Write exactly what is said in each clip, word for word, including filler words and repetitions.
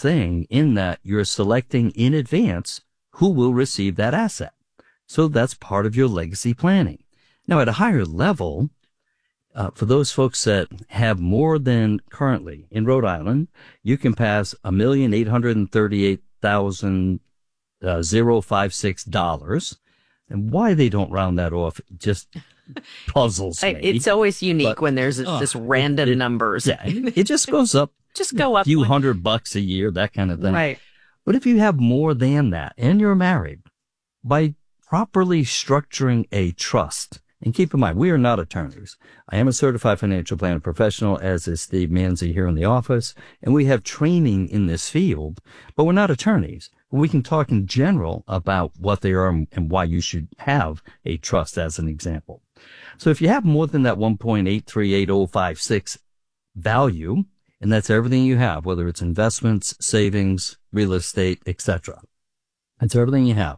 thing in that you're selecting in advance who will receive that asset. So that's part of your legacy planning. Now, at a higher level, uh, for those folks that have more than currently in Rhode Island, you can pass one million eight hundred thirty-eight thousand fifty-six dollars. And why they don't round that off just puzzles me. It's always unique but, when there's oh, just random it, numbers. Yeah, it just goes up. Just go up. A few one. hundred bucks a year, that kind of thing. Right. But if you have more than that and you're married, by properly structuring a trust, and keep in mind, we are not attorneys. I am a certified financial planner professional, as is Steve Manzi here in the office, and we have training in this field, but we're not attorneys. We can talk in general about what they are and why you should have a trust as an example. So if you have more than that one point eight three eight zero five six value, and that's everything you have, whether it's investments, savings, real estate, et cetera. That's everything you have.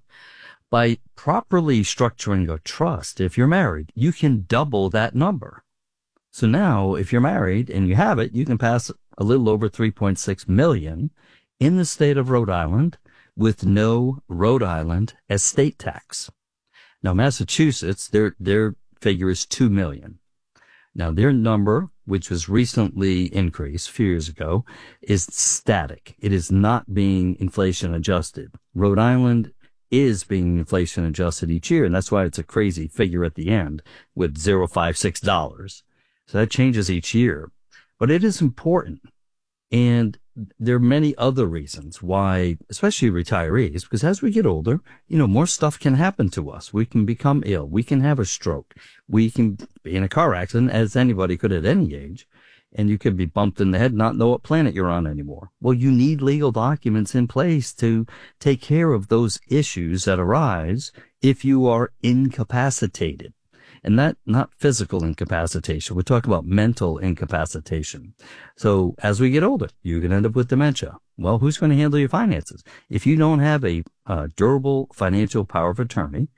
By properly structuring a trust, if you're married, you can double that number. So now, if you're married and you have it, you can pass a little over three point six million in the state of Rhode Island with no Rhode Island estate tax. Now, Massachusetts, their their figure is two million. Now, their number, which was recently increased a few years ago, is static. It is not being inflation adjusted. Rhode Island is being inflation adjusted each year, and that's why it's a crazy figure at the end with zero point five six dollars. So that changes each year. But it is important. And there are many other reasons why, especially retirees, because as we get older, you know, more stuff can happen to us. We can become ill. We can have a stroke. We can be in a car accident, as anybody could at any age. And you could be bumped in the head, not know what planet you're on anymore. Well, you need legal documents in place to take care of those issues that arise if you are incapacitated. And that, not physical incapacitation. We're talking about mental incapacitation. So as we get older, you can end up with dementia. Well, who's going to handle your finances? If you don't have a uh, durable financial power of attorney,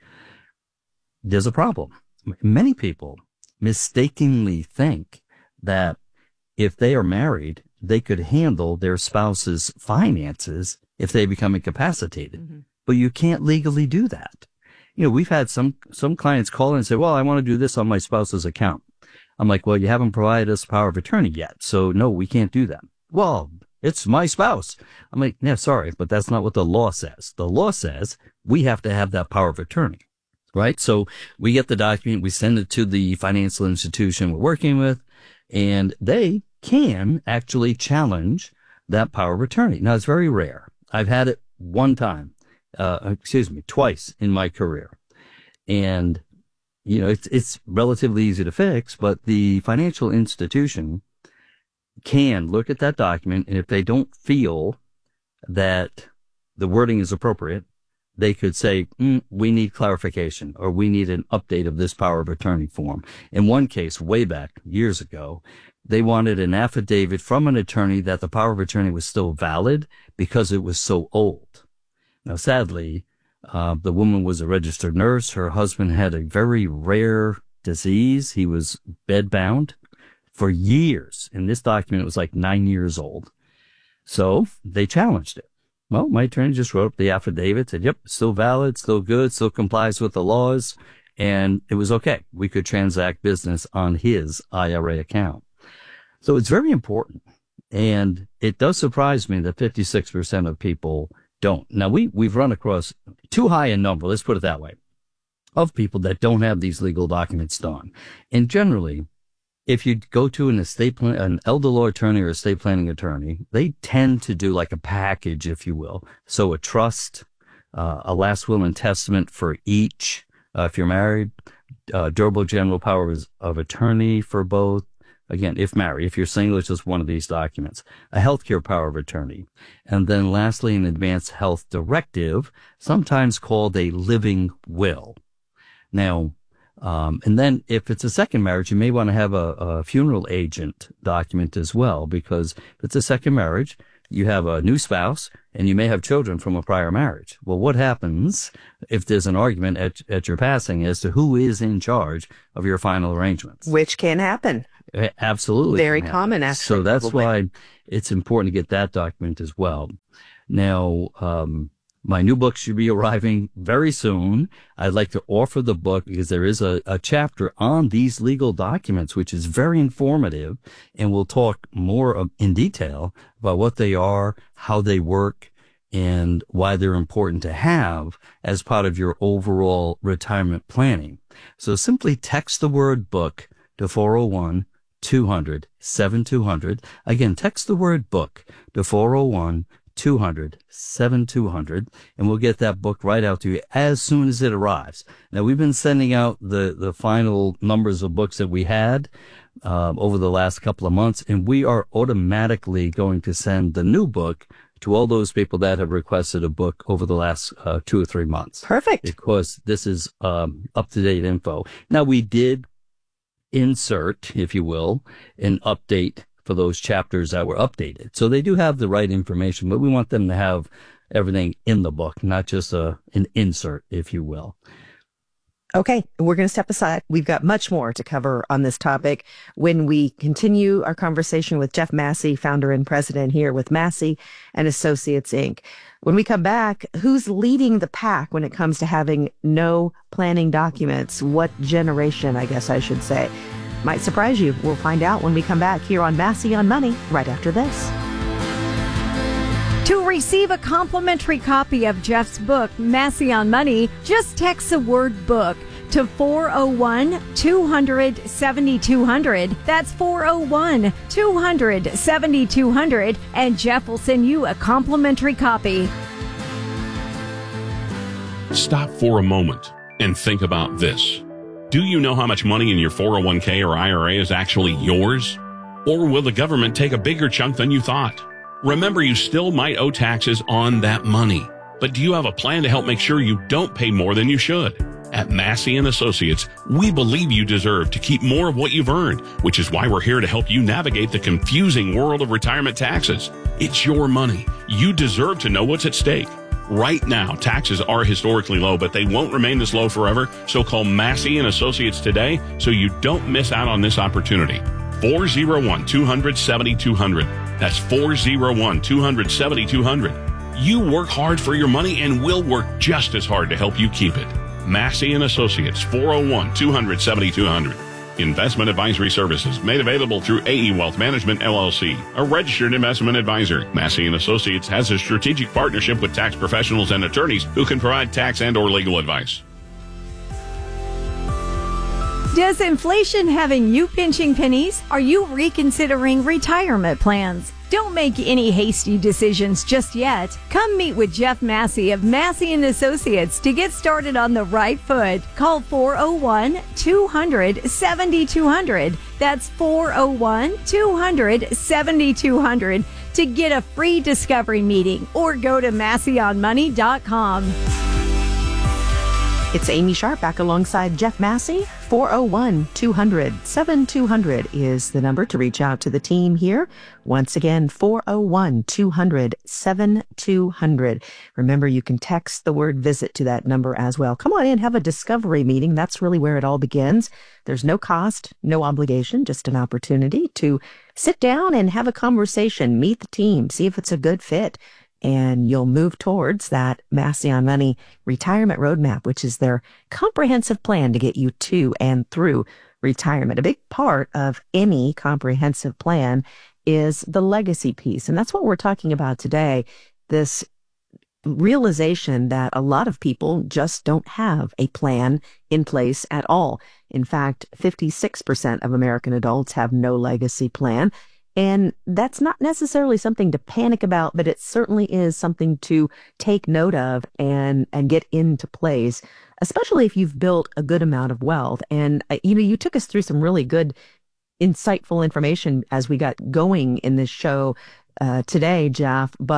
there's a problem. Many people mistakenly think that if they are married, they could handle their spouse's finances if they become incapacitated. Mm-hmm. But you can't legally do that. You know, we've had some, some clients call in and say, well, I want to do this on my spouse's account. I'm like, well, you haven't provided us power of attorney yet. So no, we can't do that. Well, it's my spouse. I'm like, yeah, sorry, but that's not what the law says. The law says we have to have that power of attorney, right? So we get the document, we send it to the financial institution we're working with, and they can actually challenge that power of attorney. Now, it's very rare. I've had it one time. Uh, excuse me, twice in my career. And, you know, it's, it's relatively easy to fix, but the financial institution can look at that document, and if they don't feel that the wording is appropriate, they could say, mm, we need clarification, or we need an update of this power of attorney form. In one case, way back years ago, they wanted an affidavit from an attorney that the power of attorney was still valid because it was so old. Now, sadly, uh, the woman was a registered nurse. Her husband had a very rare disease. He was bedbound for years. And this document was like nine years old. So they challenged it. Well, my attorney just wrote up the affidavit, said, yep, still valid, still good, still complies with the laws. And it was okay. We could transact business on his I R A account. So it's very important. And it does surprise me that fifty-six percent of people don't. Now, we, we've run across too high a number, let's put it that way, of people that don't have these legal documents done. And generally, if you go to an estate plan, an elder law attorney or estate planning attorney, they tend to do like a package, if you will. So a trust, uh, a last will and testament for each, uh, if you're married, uh, durable general powers of attorney for both. Again, if married, if you're single, it's just one of these documents, a healthcare power of attorney. And then lastly, an advanced health directive, sometimes called a living will. Now, um, and then if it's a second marriage, you may want to have a, a funeral agent document as well, because if it's a second marriage, you have a new spouse and you may have children from a prior marriage. Well, what happens if there's an argument at, at your passing as to who is in charge of your final arrangements? Which can happen. Absolutely. Very common, actually. So that's why it's important to get that document as well. Now, um, my new book should be arriving very soon. I'd like to offer the book because there is a, a chapter on these legal documents, which is very informative, and we'll talk more in detail about what they are, how they work, and why they're important to have as part of your overall retirement planning. So simply text the word book to four oh one, two hundred, seventy-two hundred. Again, text the word book to four oh one, two hundred, seventy-two hundred, and we'll get that book right out to you as soon as it arrives. Now, we've been sending out the, the final numbers of books that we had um, over the last couple of months, and we are automatically going to send the new book to all those people that have requested a book over the last uh, two or three months. Perfect. Because this is um, up-to-date info. Now, we did insert, if you will, an update for those chapters that were updated. So they do have the right information, but we want them to have everything in the book, not just a, an insert, if you will. Okay, we're going to step aside. We've got much more to cover on this topic when we continue our conversation with Jeff Massey, founder and president here with Massey and Associates, Incorporated. When we come back, who's leading the pack when it comes to having no planning documents? What generation, I guess I should say? Might surprise you. We'll find out when we come back here on Massey on Money right after this. To receive a complimentary copy of Jeff's book, Massey on Money, just text the word book to four oh one, two hundred, seventy-two hundred. That's four oh one, two hundred, seventy-two hundred, and Jeff will send you a complimentary copy. Stop for a moment and think about this. Do you know how much money in your four oh one k or I R A is actually yours? Or will the government take a bigger chunk than you thought? Remember, you still might owe taxes on that money. But do you have a plan to help make sure you don't pay more than you should? At Massey and Associates, we believe you deserve to keep more of what you've earned, which is why we're here to help you navigate the confusing world of retirement taxes. It's your money. You deserve to know what's at stake. Right now, taxes are historically low, but they won't remain this low forever. So call Massey and Associates today so you don't miss out on this opportunity. four oh one, two hundred, seventy-two hundred. That's four oh one, two hundred, seventy-two hundred. You work hard for your money and we'll work just as hard to help you keep it. Massey and Associates, four oh one, two hundred, seventy-two hundred. Investment advisory services made available through A E Wealth Management, L L C, a registered investment advisor. Massey and Associates has a strategic partnership with tax professionals and attorneys who can provide tax and or legal advice. Does inflation having you pinching pennies? Are you reconsidering retirement plans? Don't make any hasty decisions just yet. Come meet with Jeff Massey of Massey and Associates to get started on the right foot. Call four oh one, two hundred, seventy-two hundred. That's four oh one, two hundred, seventy-two hundred to get a free discovery meeting or go to massey on money dot com. It's Amy Sharp back alongside Jeff Massey. four oh one, two hundred, seventy-two hundred is the number to reach out to the team here. Once again, four oh one, two hundred, seventy-two hundred. Remember, you can text the word visit to that number as well. Come on in, have a discovery meeting. That's really where it all begins. There's no cost, no obligation, just an opportunity to sit down and have a conversation, meet the team, see if it's a good fit. And you'll move towards that Massey on Money retirement roadmap, which is their comprehensive plan to get you to and through retirement. A big part of any comprehensive plan is the legacy piece. And that's what we're talking about today. This realization that a lot of people just don't have a plan in place at all. In fact, fifty-six percent of American adults have no legacy plan. And that's not necessarily something to panic about, but it certainly is something to take note of and, and get into place, especially if you've built a good amount of wealth. And, uh, you know, you took us through some really good, insightful information as we got going in this show uh, today, Jeff. But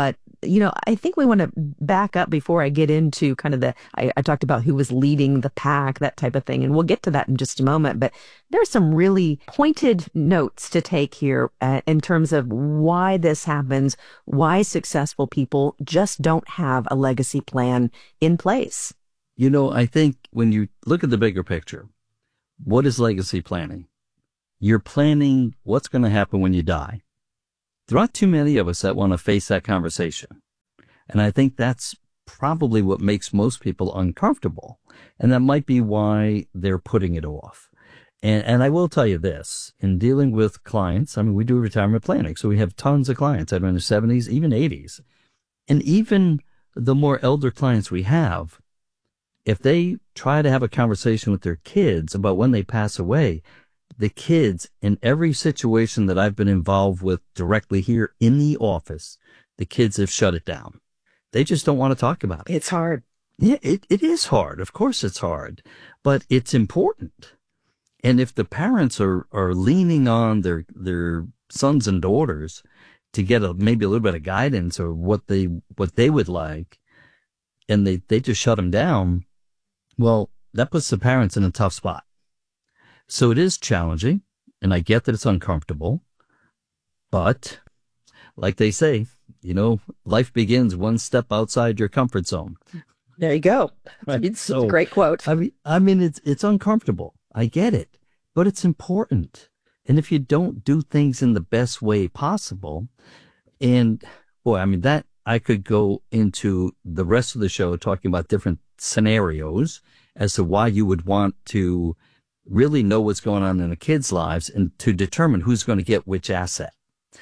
You know, I think we want to back up before I get into kind of the, I, I talked about who was leading the pack, that type of thing, and we'll get to that in just a moment. But there's some really pointed notes to take here uh, in terms of why this happens, why successful people just don't have a legacy plan in place. You know, I think when you look at the bigger picture, what is legacy planning? You're planning what's going to happen when you die. There aren't too many of us that want to face that conversation. And I think that's probably what makes most people uncomfortable. And that might be why they're putting it off. And, and I will tell you this, in dealing with clients, I mean, we do retirement planning. So we have tons of clients that are in their seventies, even eighties. And even the more elder clients we have, if they try to have a conversation with their kids about when they pass away, the kids in every situation that I've been involved with directly here in the office, the kids have shut it down. They just don't want to talk about it. It's hard. Yeah, it, it is hard. Of course it's hard, but it's important. And if the parents are, are leaning on their, their sons and daughters to get a, maybe a little bit of guidance or what they, what they would like, and they, they just shut them down, well, that puts the parents in a tough spot. So it is challenging, and I get that it's uncomfortable, but like they say, you know, life begins one step outside your comfort zone. There you go. Right? So, great quote. I mean, I mean, it's, it's uncomfortable. I get it, but it's important. And if you don't do things in the best way possible, and boy, I mean, that I could go into the rest of the show talking about different scenarios as to why you would want to really know what's going on in the kids' lives and to determine who's going to get which asset.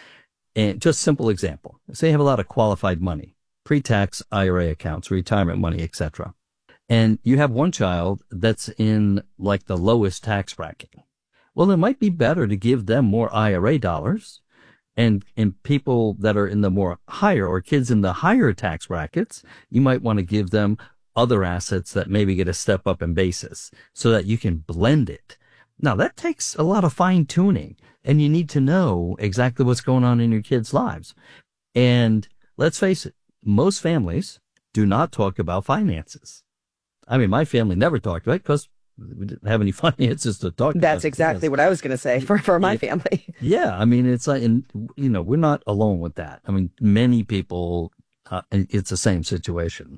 And just simple example. Say you have a lot of qualified money, pre-tax I R A accounts, retirement money, et cetera. And you have one child that's in like the lowest tax bracket. Well, it might be better to give them more I R A dollars, and, and people that are in the more higher or kids in the higher tax brackets, you might want to give them other assets that maybe get a step up in basis so that you can blend it. Now that takes a lot of fine tuning, and you need to know exactly what's going on in your kids' lives. And let's face it, most families do not talk about finances. I mean, my family never talked about it because we didn't have any finances to talk about. That's exactly what I was going to say for, for my family. Yeah. I mean, it's like, and you know, we're not alone with that. I mean, many people, uh, it's the same situation.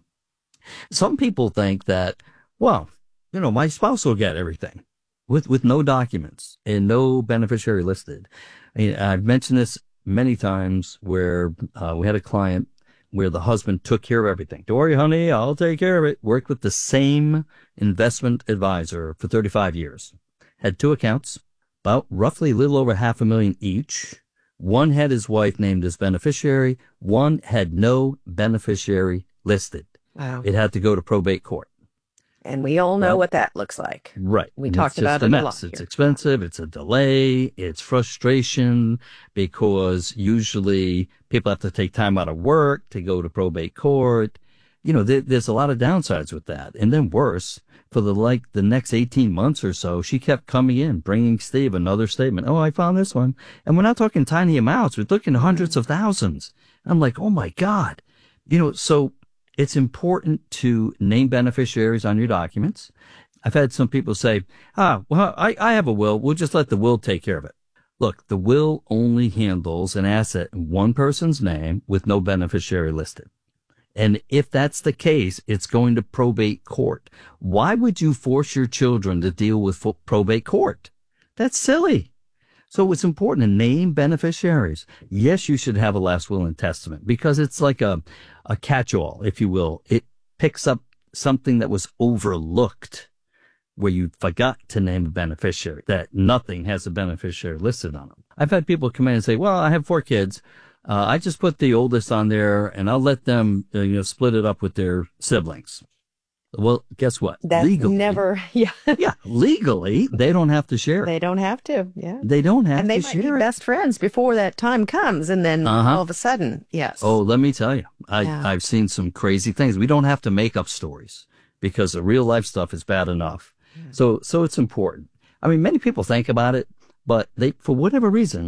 Some people think that, well, you know, my spouse will get everything with, with no documents and no beneficiary listed. I mean, I've mentioned this many times where uh, we had a client where the husband took care of everything. Don't worry, honey, I'll take care of it. Worked with the same investment advisor for thirty-five years. Had two accounts, about roughly a little over half a million each. One had his wife named as beneficiary. One had no beneficiary listed. Wow. It had to go to probate court. And we all know well, what that looks like. Right. We and talked it's about just it a a mess. lot It's here. expensive. It's a delay. It's frustration because usually people have to take time out of work to go to probate court. You know, there, there's a lot of downsides with that. And then worse, for the like the next eighteen months or so, she kept coming in, bringing Steve another statement. Oh, I found this one. And we're not talking tiny amounts. We're talking hundreds of thousands. I'm like, oh my God. You know, so it's important to name beneficiaries on your documents. I've had some people say, ah, well, I, I have a will. We'll just let the will take care of it. Look, the will only handles an asset in one person's name with no beneficiary listed. And if that's the case, it's going to probate court. Why would you force your children to deal with fo- probate court? That's silly. So it's important to name beneficiaries. Yes, you should have a last will and testament because it's like a, a catch-all, if you will. It picks up something that was overlooked where you forgot to name a beneficiary, that nothing has a beneficiary listed on them. I've had people come in and say, well, I have four kids. Uh, I just put the oldest on there and I'll let them, uh, you know, split it up with their siblings. Well, guess what? That's legally, never, yeah. yeah, legally, they don't have to share. They don't have to, yeah. They don't have and they to might be share it. best friends before that time comes, and then Uh-huh. all of a sudden, yes. Oh, let me tell you, I, Yeah. I've seen some crazy things. We don't have to make up stories because the real life stuff is bad enough. So, so it's important. I mean, many people think about it, but they, for whatever reason,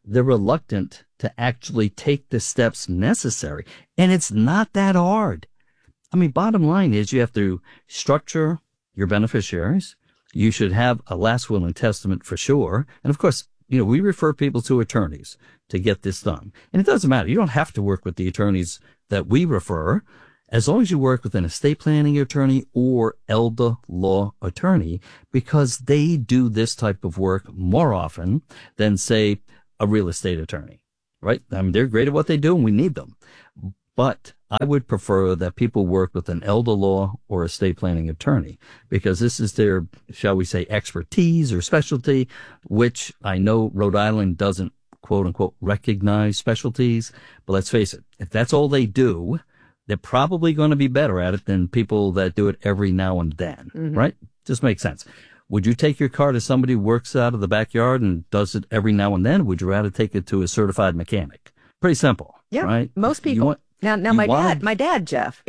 they're reluctant to actually take the steps necessary. And it's not that hard. I mean, bottom line is you have to structure your beneficiaries. You should have a last will and testament for sure. And of course, you know, we refer people to attorneys to get this done. And it doesn't matter. You don't have to work with the attorneys that we refer, as long as you work with an estate planning attorney or elder law attorney, because they do this type of work more often than, say, a real estate attorney, right? I mean, they're great at what they do and we need them. But I would prefer that people work with an elder law or estate planning attorney, because this is their, shall we say, expertise or specialty, which I know Rhode Island doesn't, quote unquote, recognize specialties. But let's face it, if that's all they do, they're probably going to be better at it than people that do it every now and then, mm-hmm. right? Just makes sense. Would you take your car to somebody who works out of the backyard and does it every now and then? Or would you rather take it to a certified mechanic? Pretty simple, yeah, right? Most people. Want, now, now my want, dad, my dad, Jeff.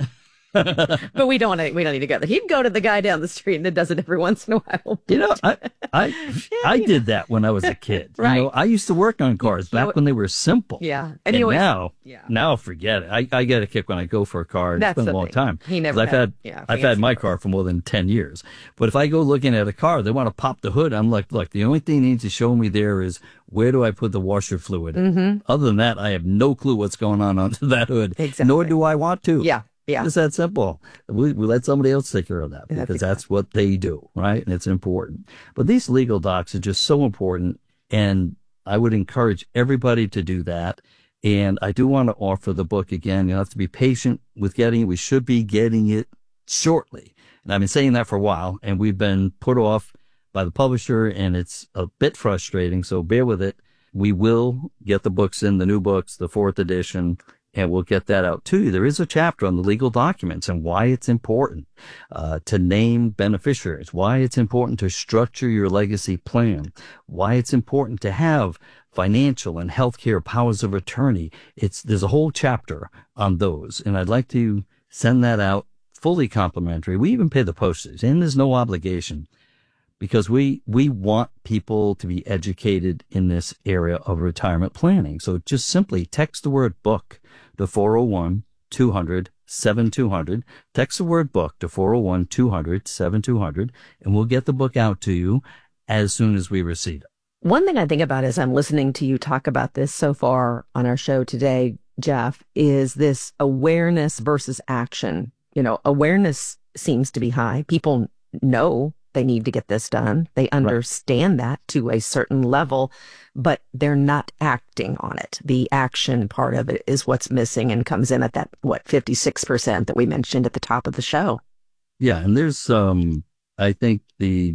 But we don't want to, we don't need to go there. He'd go to the guy down the street and it does it every once in a while. You know, I I, yeah, I did that when I was a kid. Right. You know, I used to work on cars back you know, when they were simple. Yeah. And, and always, now, yeah. now forget it. I, I get a kick when I go for a car. It's That's been a long thing. time. He never I've had, had, yeah, I've had my car for more than ten years. But if I go looking at a car, they want to pop the hood. I'm like, look, the only thing they need to show me there is where do I put the washer fluid in? Mm-hmm. Other than that, I have no clue what's going on under that hood. Exactly. Nor do I want to. Yeah. Yeah. It's that simple. We, we let somebody else take care of that because that's, that's what they do, right? And it's important. But these legal docs are just so important, and I would encourage everybody to do that. And I do want to offer the book again. You have to be patient with getting it. We should be getting it shortly. And I've been saying that for a while, and we've been put off by the publisher, and it's a bit frustrating, so bear with it. We will get the books in, the new books, the fourth edition, and we'll get that out to you. There is a chapter on the legal documents and why it's important uh, to name beneficiaries, why it's important to structure your legacy plan, why it's important to have financial and healthcare powers of attorney. It's there's a whole chapter on those, and I'd like to send that out fully complimentary. We even pay the postage, and there's no obligation, because we we want people to be educated in this area of retirement planning. So just simply text the word book to four oh one, two hundred, seven two hundred. Text the word book to four oh one, two hundred, seven two hundred, and we'll get the book out to you as soon as we receive it. One thing I think about as I'm listening to you talk about this so far on our show today, Jeff, is this awareness versus action. You know, awareness seems to be high. People know they need to get this done. They understand right. that to a certain level, but they're not acting on it. The action part of it is what's missing and comes in at that, what, fifty-six percent that we mentioned at the top of the show. Yeah. And there's, um, I think the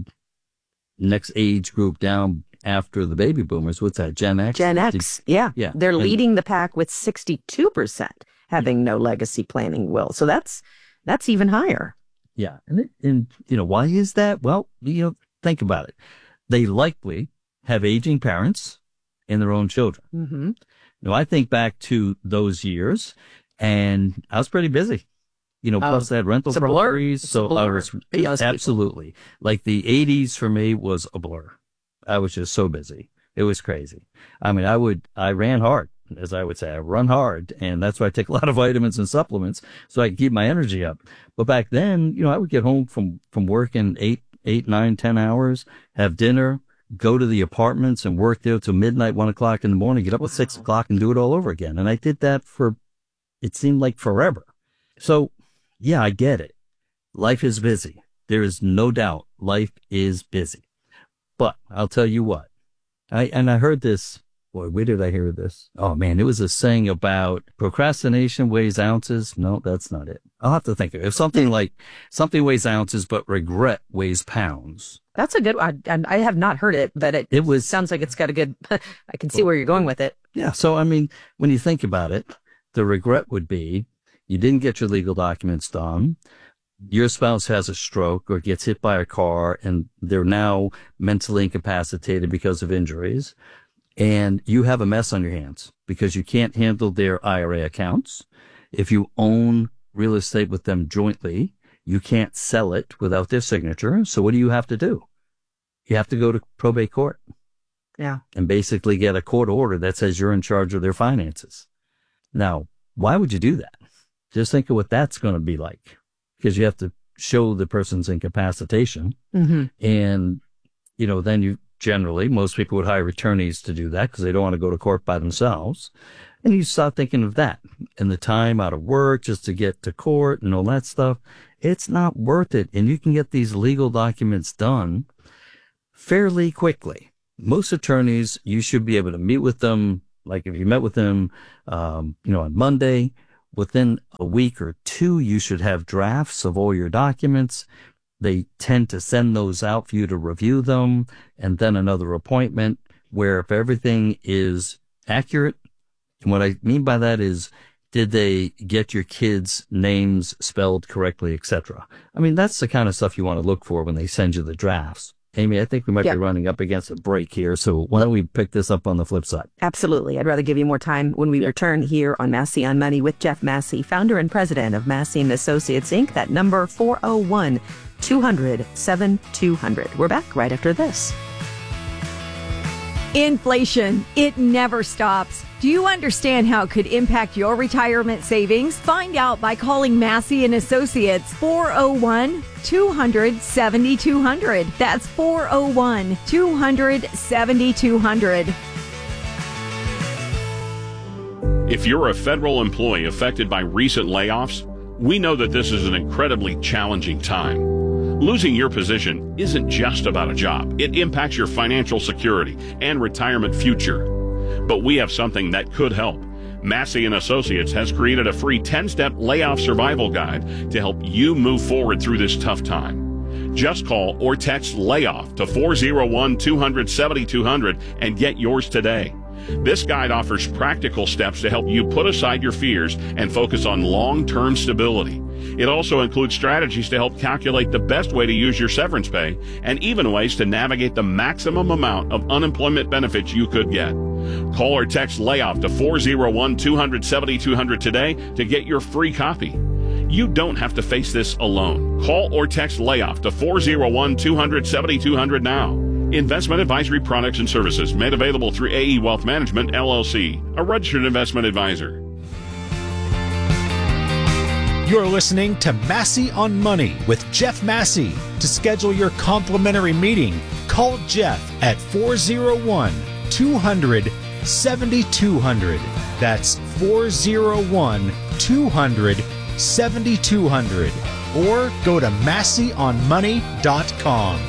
next age group down after the baby boomers, what's that? Gen X? Gen X. Yeah. Yeah. They're and, leading the pack with sixty-two percent having no legacy planning will. So that's, that's even higher. Yeah. And, and, you know, why is that? Well, you know, think about it. They likely have aging parents and their own children. Mm-hmm. Now, I think back to those years, and I was pretty busy. You know, oh, plus I had rental properties. So I was, absolutely. People. Like the eighties for me was a blur. I was just so busy. It was crazy. I mean, I would, I ran hard. As I would say, I run hard, and that's why I take a lot of vitamins and supplements so I can keep my energy up. But back then, you know, I would get home from, from work in eight, eight, nine, ten hours, have dinner, go to the apartments and work there till midnight, one o'clock in the morning, get up wow. at six o'clock and do it all over again. And I did that for, it seemed like forever. So yeah, I get it. Life is busy. There is no doubt life is busy. But I'll tell you what, I, and I heard this. Boy, where did I hear this? Oh, man, it was a saying about procrastination weighs ounces. No, that's not it. I'll have to think of it. It's something like something weighs ounces, but regret weighs pounds. That's a good one. I, I have not heard it, but it, it was, sounds like it's got a good, I can see where you're going with it. Yeah. So, I mean, when you think about it, the regret would be you didn't get your legal documents done. Your spouse has a stroke or gets hit by a car, and they're now mentally incapacitated because of injuries. And you have a mess on your hands because you can't handle their I R A accounts. If you own real estate with them jointly, you can't sell it without their signature. So what do you have to do? You have to go to probate court. Yeah. and basically get a court order that says you're in charge of their finances. Now, why would you do that? Just think of what that's going to be like, because you have to show the person's incapacitation. Mm-hmm. And, you know, then you generally, most people would hire attorneys to do that because they don't want to go to court by themselves. And you start thinking of that and the time out of work just to get to court and all that stuff. It's not worth it. And you can get these legal documents done fairly quickly. Most attorneys, you should be able to meet with them. Like if you met with them, um, you know, on Monday, within a week or two, you should have drafts of all your documents. They tend to send those out for you to review them, and then another appointment where if everything is accurate, and what I mean by that is, did they get your kids' names spelled correctly, et cetera? I mean, that's the kind of stuff you want to look for when they send you the drafts. Amy, I think we might Yep. be running up against a break here, so why don't we pick this up on the flip side? Absolutely. I'd rather give you more time when we return here on Massey on Money with Jeff Massey, founder and president of Massey and Associates, Incorporated. That number, four oh one, two hundred, seventy-two hundred. We're back right after this. Inflation, it never stops. Do you understand how it could impact your retirement savings? Find out by calling Massey and Associates, four oh one, two hundred, seventy-two hundred. That's four oh one, two hundred, seventy-two hundred. If you're a federal employee affected by recent layoffs, we know that this is an incredibly challenging time. Losing your position isn't just about a job. It impacts your financial security and retirement future. But we have something that could help. Massey and Associates has created a free ten-step layoff survival guide to help you move forward through this tough time. Just call or text LAYOFF to four oh one, two hundred, seventy-two hundred and get yours today. This guide offers practical steps to help you put aside your fears and focus on long-term stability. It also includes strategies to help calculate the best way to use your severance pay and even ways to navigate the maximum amount of unemployment benefits you could get. Call or text LAYOFF to four oh one, two hundred, seventy-two hundred today to get your free copy. You don't have to face this alone. Call or text LAYOFF to four oh one, two hundred, seventy-two hundred now. Investment advisory products and services made available through A E Wealth Management, L L C, a registered investment advisor. You're listening to Massey on Money with Jeff Massey. To schedule your complimentary meeting, call Jeff at four oh one, two hundred, seventy-two hundred. That's four oh one, two hundred, seventy-two hundred. Or go to massey on money dot com.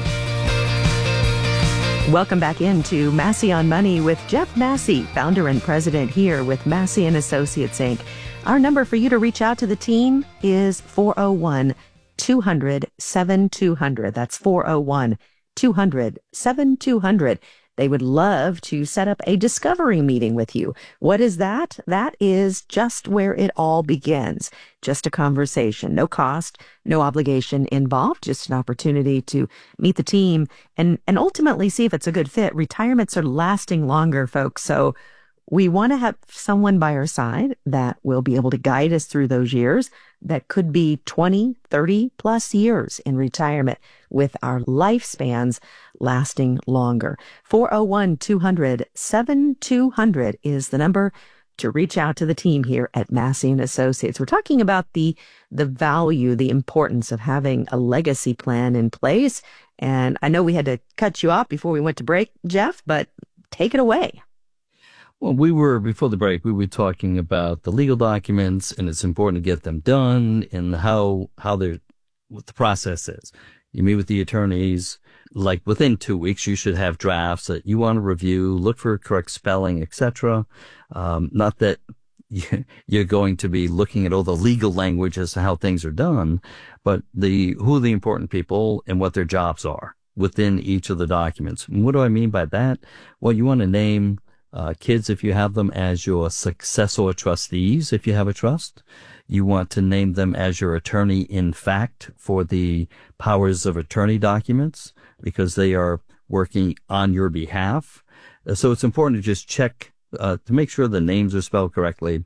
Welcome back into Massey on Money with Jeff Massey, founder and president here with Massey and Associates, Incorporated. Our number for you to reach out to the team is four oh one, two hundred, seventy-two hundred. That's four oh one, two hundred, seventy-two hundred. They would love to set up a discovery meeting with you. What is that? That is just where it all begins. Just a conversation. No cost, no obligation involved. Just an opportunity to meet the team and, and ultimately see if it's a good fit. Retirements are lasting longer, folks. So we want to have someone by our side that will be able to guide us through those years that could be twenty, thirty plus years in retirement with our lifespans lasting longer. four oh one, two hundred, seventy-two hundred is the number to reach out to the team here at Massey and Associates. We're talking about the the value, the importance of having a legacy plan in place. And I know we had to cut you off before we went to break, Jeff, but take it away. Well, we were, before the break, we were talking about the legal documents, and it's important to get them done and how, how they're, what the process is. You meet with the attorneys, like within two weeks, you should have drafts that you want to review, look for correct spelling, et cetera. Um, not that you're going to be looking at all the legal language as to how things are done, but the, who are the important people and what their jobs are within each of the documents. And what do I mean by that? Well, you want to name Uh, kids, if you have them, as your successor trustees, if you have a trust. You want to name them as your attorney in fact for the powers of attorney documents because they are working on your behalf. Uh, so it's important to just check uh, to make sure the names are spelled correctly,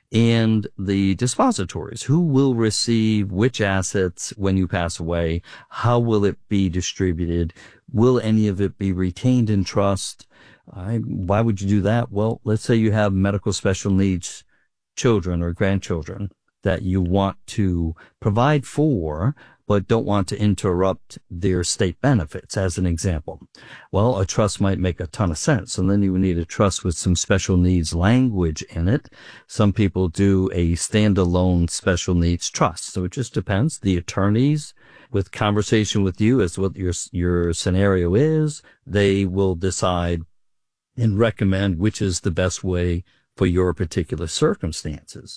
and the dispositories. Who will receive which assets when you pass away? How will it be distributed? Will any of it be retained in trust? I, why would you do that? Well, let's say you have medical special needs children or grandchildren that you want to provide for, but don't want to interrupt their state benefits, as an example. Well, a trust might make a ton of sense. And then you would need a trust with some special needs language in it. Some people do a standalone special needs trust. So it just depends. The attorneys, with conversation with you as what your, your scenario is, they will decide and recommend which is the best way for your particular circumstances.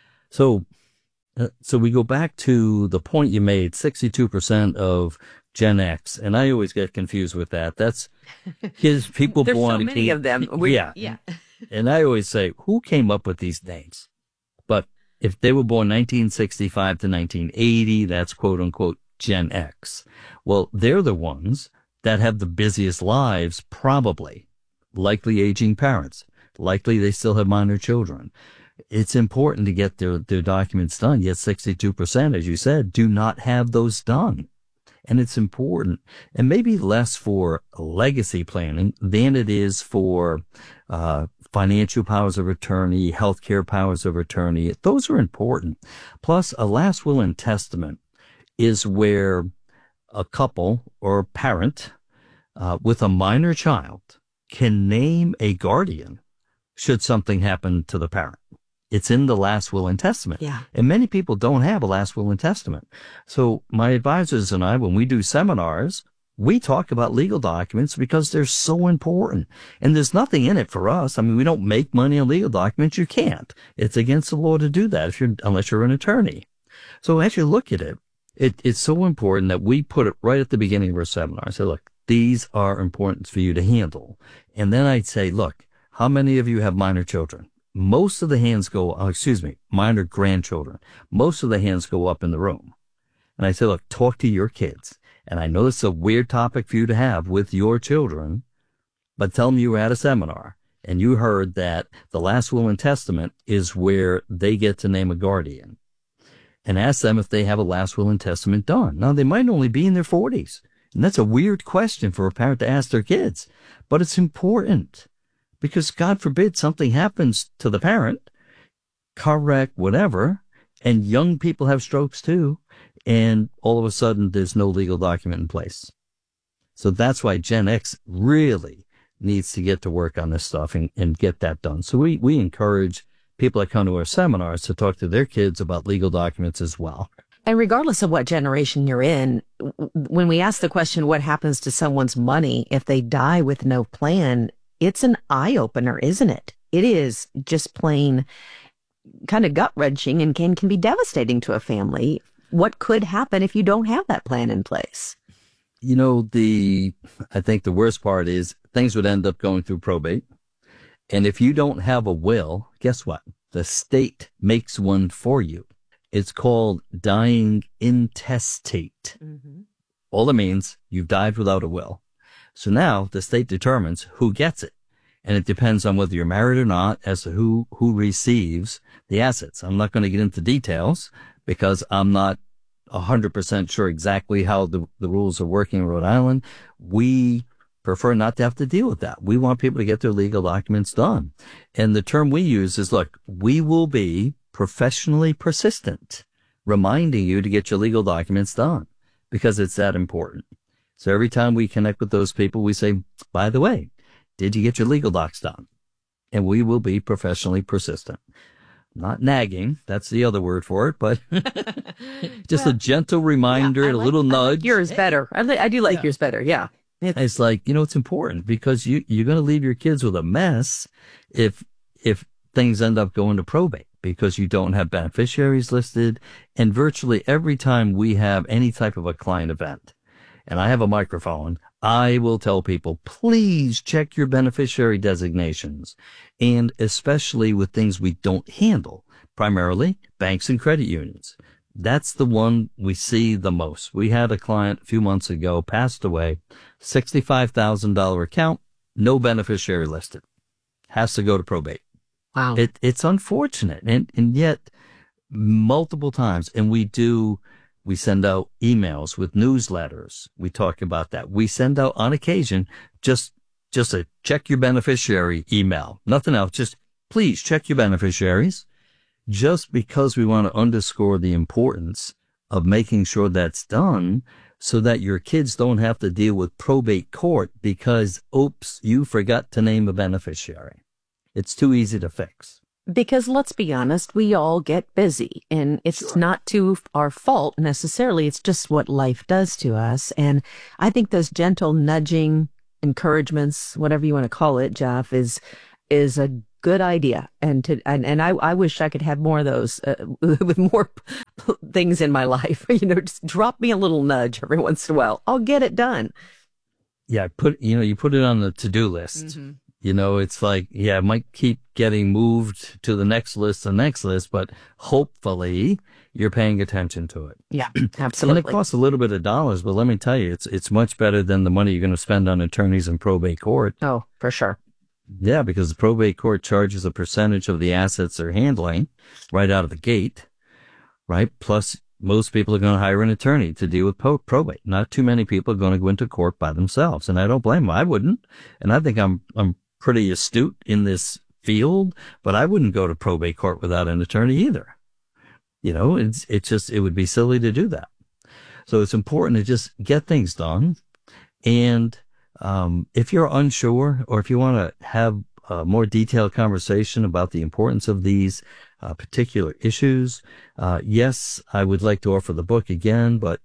So, uh, so we go back to the point you made, sixty-two percent of Gen X, and I always get confused with that. That's kids, people There's born. so many of them. We're, yeah. Yeah. And I always say, who came up with these names? But if they were born nineteen sixty-five to nineteen eighty, that's quote unquote Gen X. Well, they're the ones that have the busiest lives, probably. Likely aging parents. Likely they still have minor children. It's important to get their, their documents done, yet sixty-two percent, as you said, do not have those done. And it's important, and maybe less for legacy planning than it is for uh financial powers of attorney, healthcare powers of attorney. Those are important. Plus, a last will and testament is where a couple or parent uh, with a minor child can name a guardian should something happen to the parent. It's in the last will and testament. Yeah. And many people don't have a last will and testament. So my advisors and I, when we do seminars, we talk about legal documents because they're so important. And there's nothing in it for us. I mean, we don't make money on legal documents. You can't. It's against the law to do that if you're, unless you're an attorney. So as you look at it, it, it's so important that we put it right at the beginning of our seminar. I say, look, these are important for you to handle. And then I'd say, look, how many of you have minor children? Most of the hands go, oh, excuse me, minor grandchildren. Most of the hands go up in the room. And I say, look, talk to your kids. And I know this is a weird topic for you to have with your children, but tell them you were at a seminar and you heard that the last will and testament is where they get to name a guardian. And ask them if they have a last will and testament done. Now, they might only be in their forties. And that's a weird question for a parent to ask their kids, but it's important. Because God forbid something happens to the parent, car wreck, whatever, and young people have strokes too, and all of a sudden there's no legal document in place. So that's why Gen X really needs to get to work on this stuff and, and get that done. So we, we encourage people that come to our seminars to talk to their kids about legal documents as well. And regardless of what generation you're in, when we ask the question, what happens to someone's money if they die with no plan, it's an eye-opener, isn't it? It is just plain kind of gut-wrenching and can, can be devastating to a family. What could happen if you don't have that plan in place? You know, the I think the worst part is things would end up going through probate. And if you don't have a will, guess what? The state makes one for you. It's called dying intestate. Mm-hmm. All it means, you've died without a will. So now the state determines who gets it. And it depends on whether you're married or not as to who, who receives the assets. I'm not going to get into details because I'm not one hundred percent sure exactly how the, the rules are working in Rhode Island. We prefer not to have to deal with that. We want people to get their legal documents done. And the term we use is, look, we will be professionally persistent, reminding you to get your legal documents done because it's that important. So every time we connect with those people, we say, by the way, did you get your legal docs done? And we will be professionally persistent. Not nagging, that's the other word for it, but just well, a gentle reminder, yeah, like, a little nudge. I like yours better. I, li- I do like yeah. yours better, yeah. It's, it's like, you know, it's important because you, you're going to leave your kids with a mess if if things end up going to probate because you don't have beneficiaries listed. And virtually every time we have any type of a client event, and I have a microphone, I will tell people, please check your beneficiary designations, and especially with things we don't handle, primarily banks and credit unions. That's the one we see the most. We had a client a few months ago, passed away, sixty-five thousand dollars account, no beneficiary listed. Has to go to probate. Wow. It, it's unfortunate, and, and yet multiple times, and we do... We send out emails with newsletters. We talk about that. We send out, on occasion, just just a check your beneficiary email. Nothing else. Just please check your beneficiaries. Just because we want to underscore the importance of making sure that's done so that your kids don't have to deal with probate court because, oops, you forgot to name a beneficiary. It's too easy to fix. Because let's be honest, we all get busy, and it's Sure. not to our fault necessarily. It's just what life does to us. And I think those gentle nudging encouragements, whatever you want to call it, Jeff, is is a good idea. And to and, and I, I wish I could have more of those uh, with more p- things in my life. You know, just drop me a little nudge every once in a while. I'll get it done. Yeah, put you know, you put it on the to-do list. Mm-hmm. You know, it's like, yeah, it might keep getting moved to the next list, the next list, but hopefully you're paying attention to it. Yeah, And absolutely. it costs a little bit of dollars, but let me tell you, it's it's much better than the money you're going to spend on attorneys in probate court. Oh, for sure. Yeah, because the probate court charges a percentage of the assets they're handling right out of the gate, right? Plus, most people are going to hire an attorney to deal with po- probate. Not too many people are going to go into court by themselves, and I don't blame them. I wouldn't, and I think I'm I'm pretty astute in this field, but I wouldn't go to probate court without an attorney either. You know, it's it's just it would be silly to do that. So it's important to just get things done, and um, if you're unsure or if you want to have a more detailed conversation about the importance of these uh, particular issues, uh, yes, I would like to offer the book again, but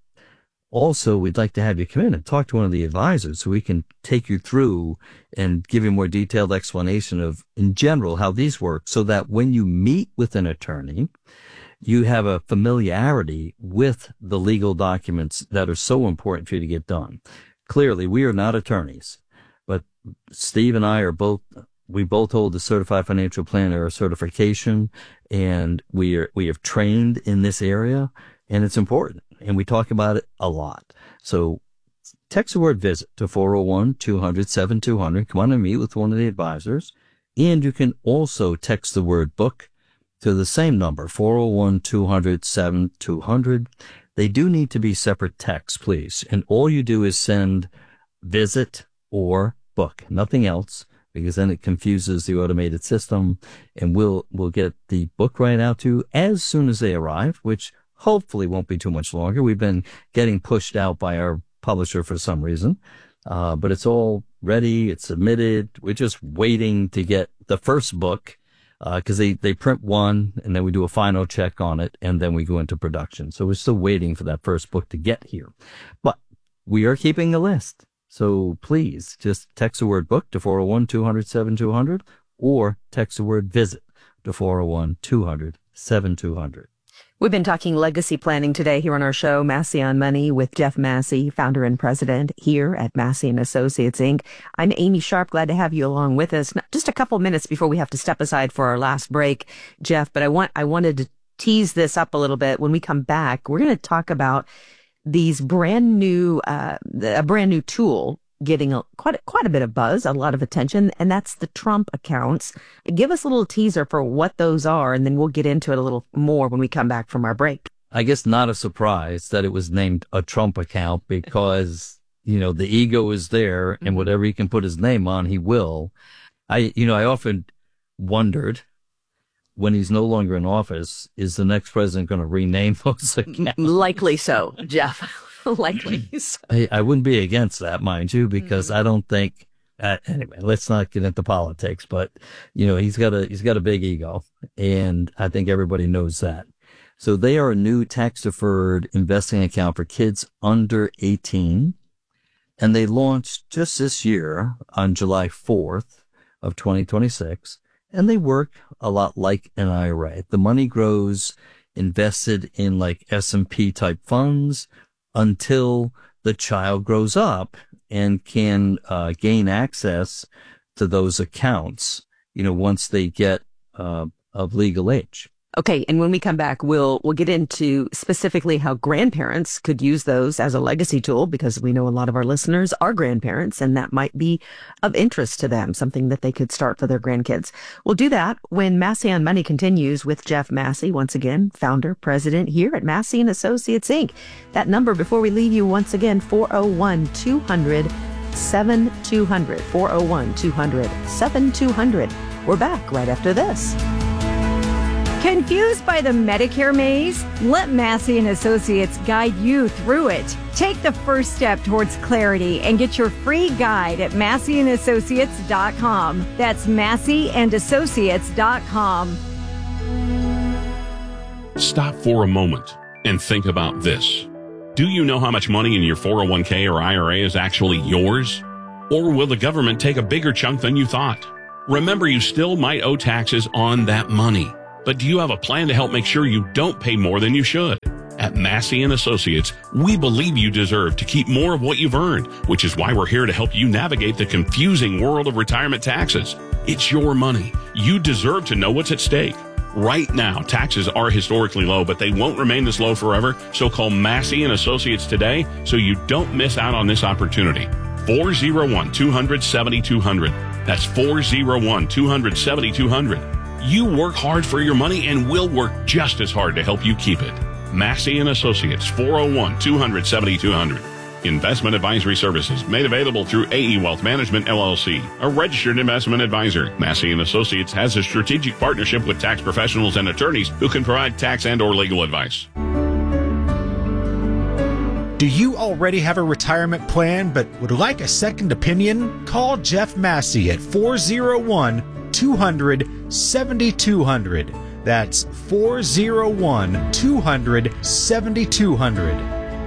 also we'd like to have you come in and talk to one of the advisors so we can take you through and give you a more detailed explanation of, in general, how these work so that when you meet with an attorney, you have a familiarity with the legal documents that are so important for you to get done. Clearly, we are not attorneys, but Steve and I are both, we both hold the Certified Financial Planner certification, and we are, we have trained in this area, and it's important, and we talk about it a lot. So text the word visit to four oh one, two hundred, seventy-two hundred. Come on and meet with one of the advisors, and you can also text the word book to the same number, four oh one, two hundred, seventy-two hundred. They do need to be separate texts, please. And all you do is send visit or book, nothing else, because then it confuses the automated system, and we'll, we'll get the book right out to you as soon as they arrive, which hopefully won't be too much longer. We've been getting pushed out by our publisher for some reason, uh, but it's all ready. It's submitted. We're just waiting to get the first book, Uh, cause they, they print one and then we do a final check on it and then we go into production. So we're still waiting for that first book to get here, but we are keeping a list. So please just text the word book to four oh one, two hundred, seventy-two hundred or text the word visit to four oh one, two hundred, seventy-two hundred. We've been talking legacy planning today here on our show, Massey on Money, with Jeff Massey, founder and president here at Massey and Associates, Incorporated. I'm Amy Sharp. Glad to have you along with us. Just a couple minutes before we have to step aside for our last break, Jeff, but I want, I wanted to tease this up a little bit. When we come back, we're going to talk about these brand new, uh, a brand new tool getting a, quite, a, quite a bit of buzz, a lot of attention, and that's the Trump accounts. Give us a little teaser for what those are, and then we'll get into it a little more when we come back from our break. I guess not a surprise that it was named a Trump account because, you know, the ego is there and whatever he can put his name on, he will. I, you know, I often wondered when he's no longer in office, is the next president going to rename those accounts? Likely so, Jeff. Likely so. I, I wouldn't be against that, mind you, because mm-hmm. I don't think, uh, anyway, let's not get into politics, but, you know, he's got a, he's got a big ego, and I think everybody knows that. So they are a new tax-deferred investing account for kids under eighteen, and they launched just this year on July fourth of twenty twenty-six, and they work a lot like an I R A. The money grows invested in like S and P type funds until the child grows up and can uh, gain access to those accounts, you know, once they get uh, of legal age. Okay, and when we come back, we'll we'll get into specifically how grandparents could use those as a legacy tool, because we know a lot of our listeners are grandparents, and that might be of interest to them, something that they could start for their grandkids. We'll do that when Massey on Money continues with Jeff Massey, once again, founder, president here at Massey and Associates, Incorporated. That number before we leave you once again, four oh one, two hundred, seven two hundred. four oh one, two hundred, seven two hundred. We're back right after this. Confused by the Medicare maze? Let Massey and Associates guide you through it. Take the first step towards clarity and get your free guide at massey and associates dot com. That's massey and associates dot com. Stop for a moment and think about this. Do you know how much money in your four oh one k or I R A is actually yours? Or will the government take a bigger chunk than you thought? Remember, you still might owe taxes on that money. But do you have a plan to help make sure you don't pay more than you should? At Massey and Associates, we believe you deserve to keep more of what you've earned, which is why we're here to help you navigate the confusing world of retirement taxes. It's your money. You deserve to know what's at stake. Right now, taxes are historically low, but they won't remain this low forever. So call Massey and Associates today so you don't miss out on this opportunity. four oh one, two hundred, seventy-two hundred. That's four oh one, two hundred, seventy-two hundred. You work hard for your money and we'll work just as hard to help you keep it. Massey and Associates, four oh one, two hundred, seventy-two hundred. Investment advisory services made available through A E Wealth Management, L L C, a registered investment advisor. Massey and Associates has a strategic partnership with tax professionals and attorneys who can provide tax and or legal advice. Do you already have a retirement plan but would like a second opinion? Call Jeff Massey at four oh one, two hundred, seventy-two hundred. That's four oh one, two hundred, seventy-two hundred.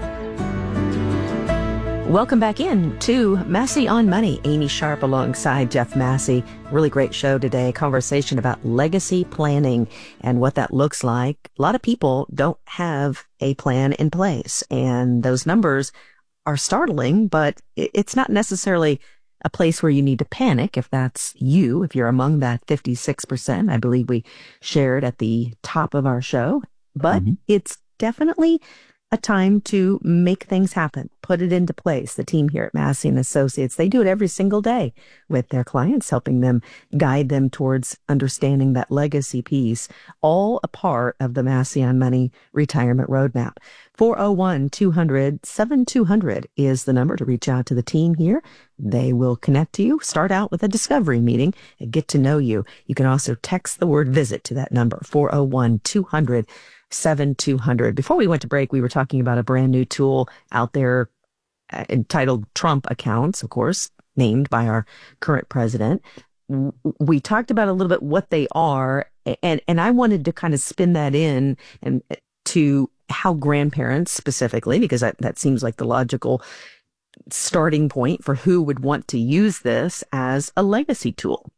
Welcome back in to Massey on Money. Amy Sharp alongside Jeff Massey. Really great show today. Conversation about legacy planning and what that looks like. A lot of people don't have a plan in place, and those numbers are startling, but it's not necessarily a place where you need to panic if that's you, if you're among that fifty-six percent, I believe we shared at the top of our show. But mm-hmm. It's definitely a time to make things happen, put it into place. The team here at Massey and Associates, they do it every single day with their clients, helping them guide them towards understanding that legacy piece, all a part of the Massey on Money retirement roadmap. four oh one, two hundred, seventy-two hundred is the number to reach out to the team here. They will connect to you, start out with a discovery meeting, and get to know you. You can also text the word visit to that number, four oh one, two hundred, seventy-two hundred. Before we went to break, we were talking about a brand new tool out there uh, entitled Trump Accounts, of course, named by our current president. We talked about a little bit what they are, and, and I wanted to kind of spin that in and to how grandparents specifically, because that, that seems like the logical starting point for who would want to use this as a legacy tool.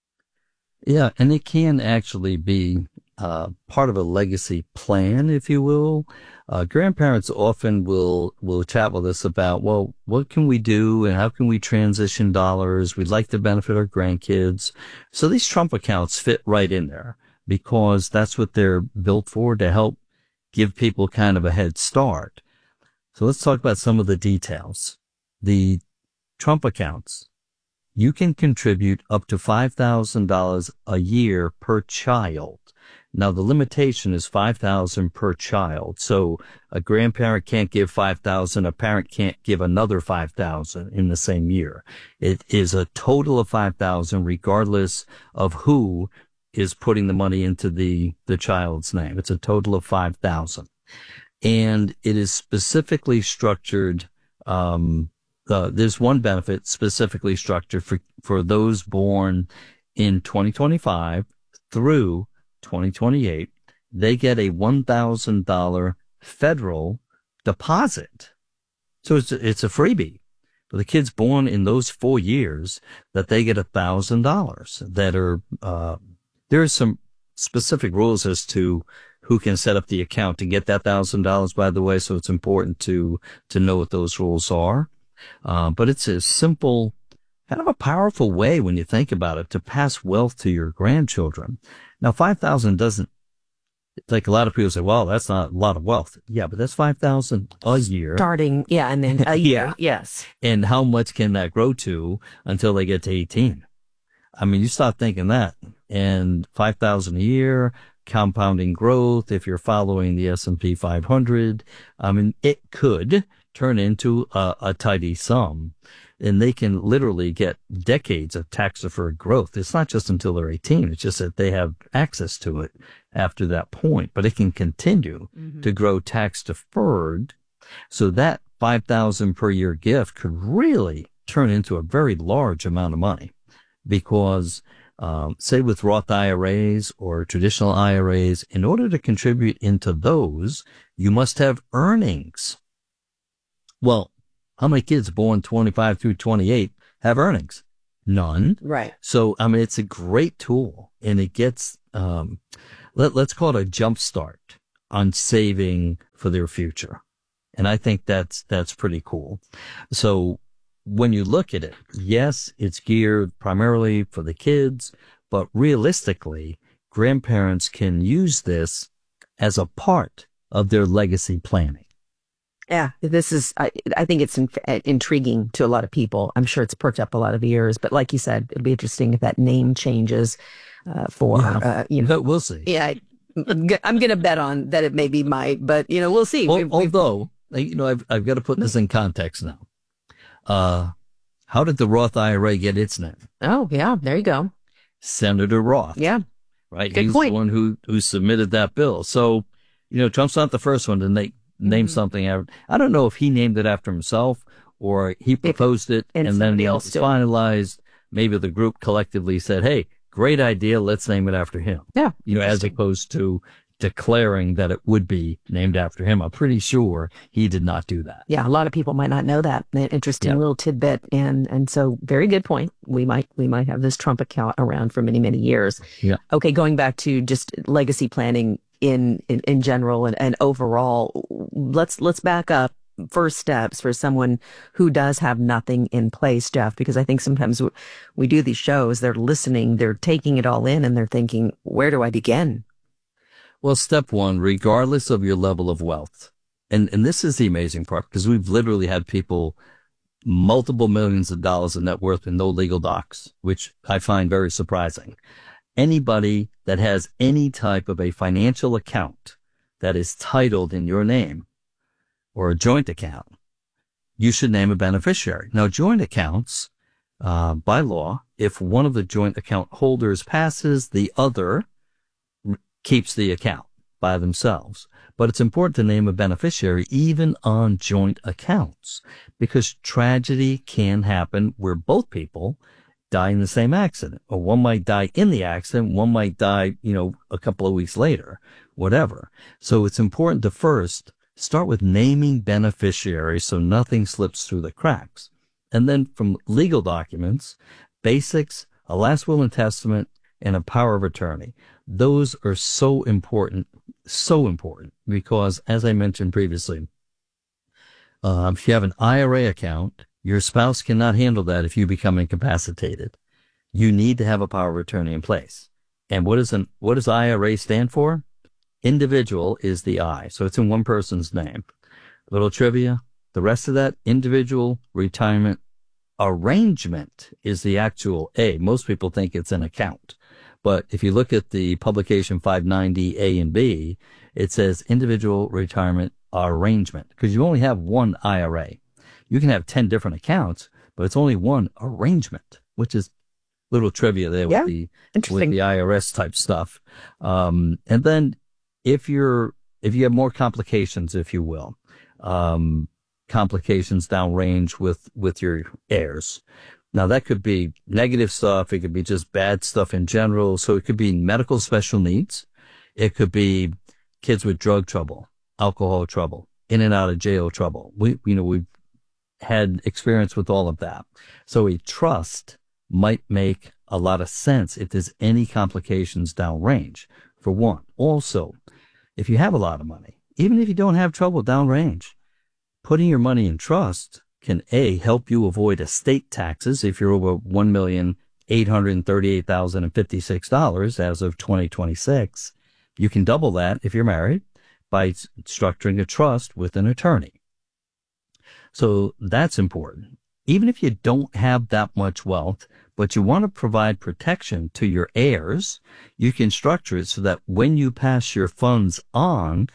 Yeah, and it can actually be uh, part of a legacy plan, if you will. Uh, grandparents often will, will chat with us about, well, what can we do and how can we transition dollars? We'd like to benefit our grandkids. So these Trump accounts fit right in there because that's what they're built for, to help give people kind of a head start. So let's talk about some of the details. The Trump accounts, you can contribute up to five thousand dollars a year per child. Now, the limitation is five thousand dollars per child. So a grandparent can't give five thousand dollars, a parent can't give another five thousand dollars in the same year. It is a total of five thousand dollars regardless of who is putting the money into the, the child's name. It's a total of five thousand dollars. And it is specifically structured, um, uh, there's one benefit specifically structured for, for those born in twenty twenty-five through twenty twenty-eight. They get a one thousand dollars federal deposit. So it's, it's a freebie for the kids born in those four years that they get a thousand dollars that are, uh, there are some specific rules as to who can set up the account to get that thousand dollars, by the way. So it's important to, to know what those rules are. Uh, but it's a simple, kind of a powerful way when you think about it to pass wealth to your grandchildren. Now, five thousand doesn't, like a lot of people say, well, that's not a lot of wealth. Yeah, but that's five thousand a year. Starting, yeah, and then a year, yeah. Yes. And how much can that grow to until they get to eighteen? I mean, you start thinking that. And five thousand a year, compounding growth, if you're following the S and P five hundred, I mean, it could turn into a, a tidy sum. and they can literally get decades of tax-deferred growth. It's not just until they're eighteen. It's just that they have access to it after that point, but it can continue mm-hmm. to grow tax-deferred. So that five thousand dollars per year gift could really turn into a very large amount of money because, um, say with Roth I R As or traditional I R As, in order to contribute into those, you must have earnings. Well, how many kids born twenty-five through twenty-eight have earnings? None. Right. So, I mean, it's a great tool, and it gets, um, let, let's call it a jump start on saving for their future. And I think that's, that's pretty cool. So when you look at it, yes, it's geared primarily for the kids, but realistically, grandparents can use this as a part of their legacy planning. Yeah, this is, I, I think it's in, intriguing to a lot of people. I'm sure it's perked up a lot of ears, but like you said, it'll be interesting if that name changes uh, for, yeah. uh, you know. We'll see. Yeah, I'm going to bet on that it maybe might, but, you know, we'll see. Well, we've, although, you know, I've, I've got to put this in context now. Uh, how did the Roth I R A get its name? Oh, yeah, there you go. Senator Roth. Yeah. Right? Good He's point. the one who, who submitted that bill. So, you know, Trump's not the first one to make, name mm-hmm. something. I don't know if he named it after himself or he proposed it and, and then it was finalized. Maybe the group collectively said, hey, great idea. Let's name it after him. Yeah. You know, as opposed to declaring that it would be named after him. I'm pretty sure he did not do that. Yeah. A lot of people might not know that. An interesting yeah. little tidbit. And, and so very good point. We might, we might have this Trump account around for many, many years. Yeah. Okay. Going back to just legacy planning in, in, in general and, and overall, let's, let's back up. First steps for someone who does have nothing in place, Jeff, because I think sometimes we, we do these shows, they're listening, they're taking it all in and they're thinking, where do I begin? Well, step one, regardless of your level of wealth, and, and this is the amazing part because we've literally had people multiple millions of dollars in net worth and no legal docs, which I find very surprising. Anybody that has any type of a financial account that is titled in your name or a joint account, you should name a beneficiary. Now, joint accounts, uh, by law, if one of the joint account holders passes, the other keeps the account by themselves. But it's important to name a beneficiary even on joint accounts because tragedy can happen where both people die in the same accident, or one might die in the accident, one might die, you know, a couple of weeks later, whatever. So it's important to first start with naming beneficiaries so nothing slips through the cracks. And then from legal documents, basics, a last will and testament, and a power of attorney. Those are so important, so important, because as I mentioned previously, uh, if you have an I R A account, your spouse cannot handle that if you become incapacitated. You need to have a power of attorney in place. And what is an, what does I R A stand for? Individual is the I, so it's in one person's name. A little trivia. The rest of that, individual retirement arrangement, is the actual A. Most people think it's an account. But if you look at the publication five ninety A and B, it says individual retirement arrangement because you only have one I R A. You can have ten different accounts, but it's only one arrangement, which is little trivia there yeah, with the with the I R S type stuff. Um, and then if you're if you have more complications, if you will, um, complications downrange with with your heirs. Now, that could be negative stuff. It could be just bad stuff in general. So it could be medical special needs. It could be kids with drug trouble, alcohol trouble, in and out of jail trouble. We, you know, we've had experience with all of that. So a trust might make a lot of sense if there's any complications downrange, for one. Also, if you have a lot of money, even if you don't have trouble downrange, putting your money in trust can A, help you avoid estate taxes if you're over one million eight hundred thirty-eight thousand fifty-six dollars as of twenty twenty-six. You can double that if you're married by structuring a trust with an attorney. So that's important. Even if you don't have that much wealth, but you want to provide protection to your heirs, you can structure it so that when you pass your funds on,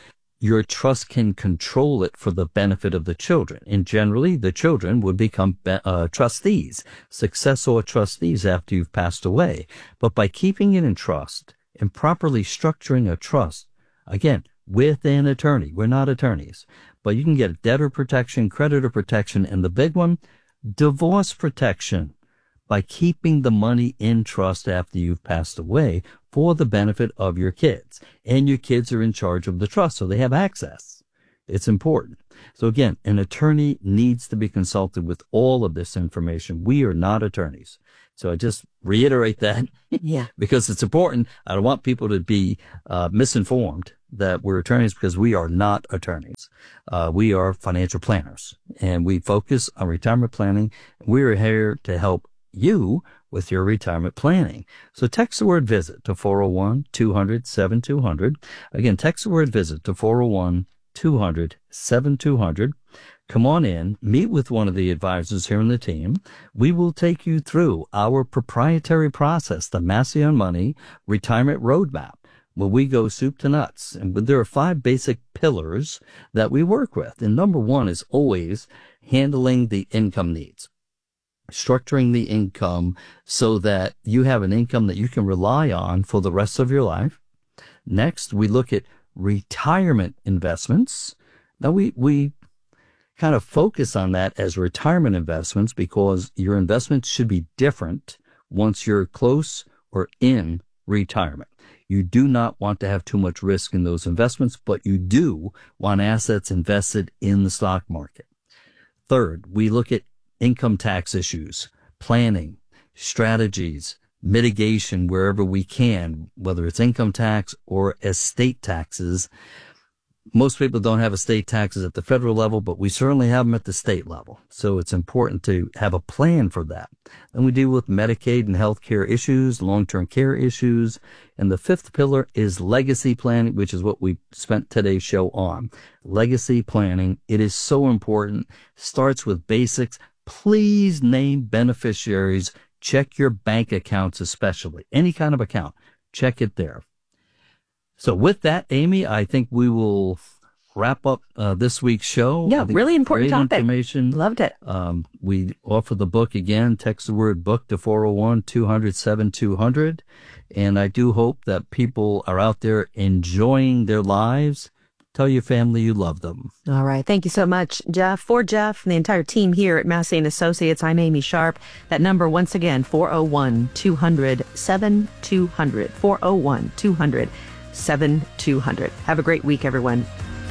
your trust can control it for the benefit of the children. And generally, the children would become uh, trustees, successor trustees after you've passed away. But by keeping it in trust and properly structuring a trust, again, with an attorney, we're not attorneys, but you can get debtor protection, creditor protection, and the big one, divorce protection, by keeping the money in trust after you've passed away for the benefit of your kids. And your kids are in charge of the trust, so they have access. It's important. So again, an attorney needs to be consulted with all of this information. We are not attorneys. So I just reiterate that yeah. because it's important. I don't want people to be uh, misinformed that we're attorneys, because we are not attorneys. Uh, we are financial planners, and we focus on retirement planning. We're here to help you with your retirement planning. So text the word VISIT to four oh one, two hundred, seventy-two hundred. Again, text the word VISIT to four oh one, two hundred, seventy-two hundred. Come on in, meet with one of the advisors here in the team. We will take you through our proprietary process, the Massey on Money Retirement Roadmap, where we go soup to nuts. And there are five basic pillars that we work with. And number one is always handling the income needs. Structuring the income so that you have an income that you can rely on for the rest of your life. Next, we look at retirement investments. Now, we, we kind of focus on that as retirement investments because your investments should be different once you're close or in retirement. You do not want to have too much risk in those investments, but you do want assets invested in the stock market. Third, we look at income tax issues, planning, strategies, mitigation wherever we can, whether it's income tax or estate taxes. Most people don't have estate taxes at the federal level, but we certainly have them at the state level. So it's important to have a plan for that. Then we deal with Medicaid and healthcare issues, long-term care issues. And the fifth pillar is legacy planning, which is what we spent today's show on. Legacy planning. It is so important. Starts with basics. Please name beneficiaries. Check your bank accounts, especially any kind of account. Check it there. So with that, Amy, I think we will wrap up uh, this week's show. Yeah, really important great topic. Information. Loved it. Um, we offer the book again. Text the word book to four oh one, two hundred, seventy-two hundred. And I do hope that people are out there enjoying their lives. Tell your family you love them. All right. Thank you so much, Jeff. For Jeff and the entire team here at Massey and Associates, I'm Amy Sharp. That number, once again, four oh one, two hundred, seventy-two hundred. four oh one, two hundred, seventy-two hundred. Have a great week, everyone.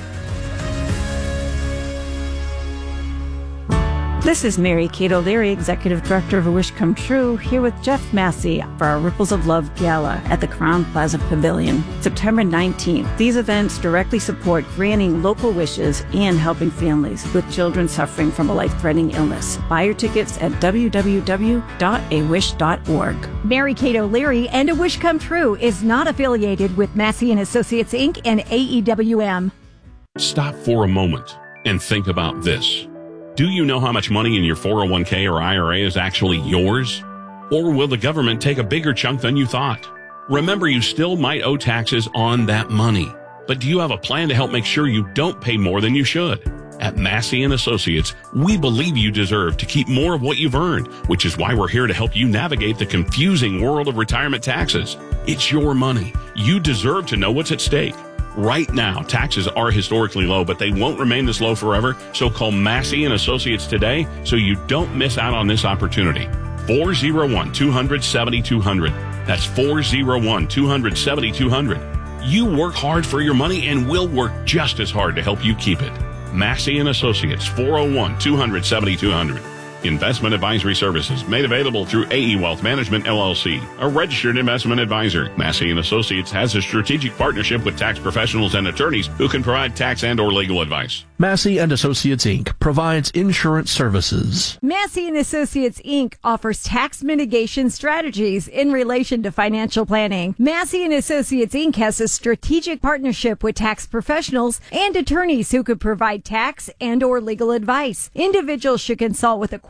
This is Mary Kate O'Leary, Executive Director of A Wish Come True, here with Jeff Massey for our Ripples of Love Gala at the Crowne Plaza Pavilion, September nineteenth. These events directly support granting local wishes and helping families with children suffering from a life-threatening illness. Buy your tickets at w w w dot a wish dot org. Mary Kate O'Leary and A Wish Come True is not affiliated with Massey and Associates, Incorporated and A E W M. Stop for a moment and think about this. Do you know how much money in your four oh one k or I R A is actually yours? Or will the government take a bigger chunk than you thought? Remember, you still might owe taxes on that money. But do you have a plan to help make sure you don't pay more than you should? At Massey and Associates, we believe you deserve to keep more of what you've earned, which is why we're here to help you navigate the confusing world of retirement taxes. It's your money. You deserve to know what's at stake. Right now, taxes are historically low, but they won't remain this low forever. So call Massey and Associates today so you don't miss out on this opportunity. four oh one, two hundred, seventy-two hundred. That's four oh one, two hundred, seventy-two hundred. You work hard for your money and we'll work just as hard to help you keep it. Massey and Associates, four oh one, two hundred, seventy-two hundred. Investment advisory services made available through A E Wealth Management, L L C, a registered investment advisor. Massey and Associates has a strategic partnership with tax professionals and attorneys who can provide tax and or legal advice. Massey and Associates, Incorporated provides insurance services. Massey and Associates, Incorporated offers tax mitigation strategies in relation to financial planning. Massey and Associates, Incorporated has a strategic partnership with tax professionals and attorneys who could provide tax and or legal advice. Individuals should consult with a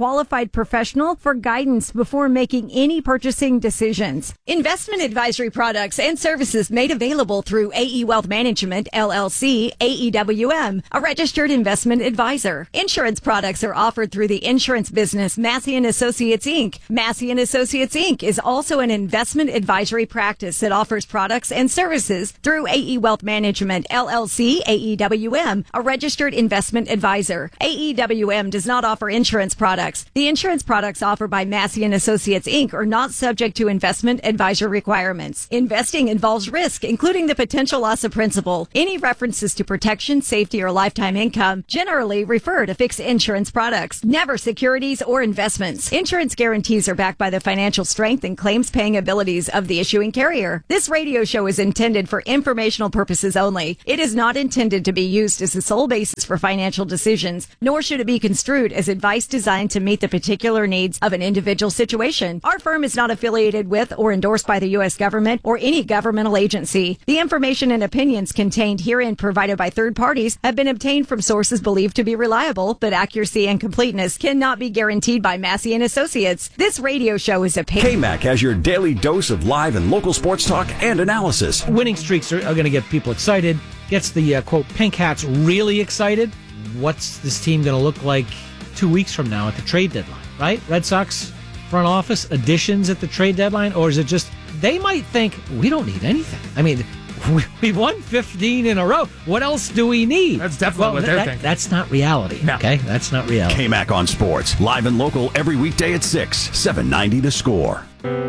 qualified professional for guidance before making any purchasing decisions. Investment advisory products and services made available through A E Wealth Management, L L C, A E W M, a registered investment advisor. Insurance products are offered through the insurance business Massey and Associates, Incorporated. Massey and Associates, Incorporated is also an investment advisory practice that offers products and services through A E Wealth Management, L L C, A E W M, a registered investment advisor. A E W M does not offer insurance products. The insurance products offered by Massey and Associates, Incorporated are not subject to investment advisor requirements. Investing involves risk, including the potential loss of principal. Any references to protection, safety, or lifetime income generally refer to fixed insurance products, never securities or investments. Insurance guarantees are backed by the financial strength and claims paying abilities of the issuing carrier. This radio show is intended for informational purposes only. It is not intended to be used as the sole basis for financial decisions, nor should it be construed as advice designed to meet the particular needs of an individual situation. Our firm is not affiliated with or endorsed by the U S government or any governmental agency. The information and opinions contained herein provided by third parties have been obtained from sources believed to be reliable, but accuracy and completeness cannot be guaranteed by Massey and Associates. This radio show is a paid... K-Mac has your daily dose of live and local sports talk and analysis. Winning streaks are, are going to get people excited, gets the, uh, quote, pink hats really excited. What's this team going to look like two weeks from now at the trade deadline, right? Red Sox front office additions at the trade deadline, or is it just they might think we don't need anything? I mean, we, we won fifteen in a row. What else do we need? That's definitely well, what they're that, thinking. That's not reality, no. Okay? That's not reality. K-Mac on Sports, live and local every weekday at six, seven ninety The Score.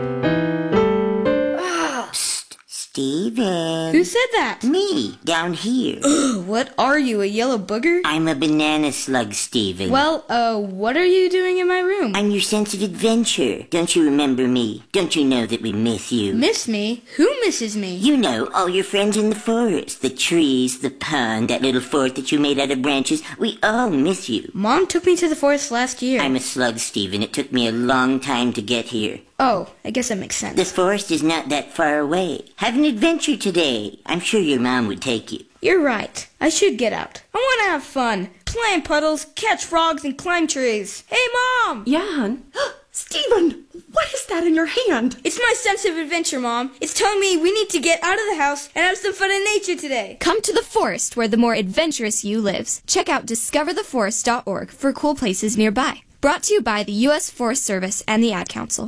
Steven. Who said that? Me, down here. Ugh, what are you, a yellow booger? I'm a banana slug, Steven. Well, uh, what are you doing in my room? I'm your sense of adventure. Don't you remember me? Don't you know that we miss you? Miss me? Who misses me? You know, all your friends in the forest. The trees, the pond, that little fort that you made out of branches. We all miss you. Mom took me to the forest last year. I'm a slug, Steven. It took me a long time to get here. Oh, I guess that makes sense. The forest is not that far away. Have an adventure today. I'm sure your mom would take you. You're right. I should get out. I want to have fun. Play in puddles, catch frogs, and climb trees. Hey, Mom! Yeah, hon? Steven, what is that in your hand? It's my sense of adventure, Mom. It's telling me we need to get out of the house and have some fun in nature today. Come to the forest where the more adventurous you lives. Check out discover the forest dot org for cool places nearby. Brought to you by the U S Forest Service and the Ad Council.